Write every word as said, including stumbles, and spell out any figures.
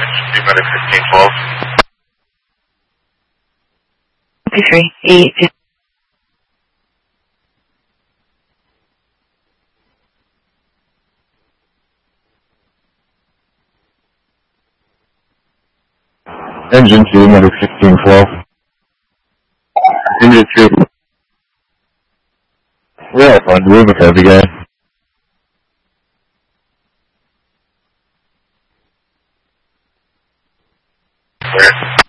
Be medic fifteen twelve. fifty-three, eight, Engine two, medic sixteen twelve. Unit two. We're up on room with heavy guy. Where?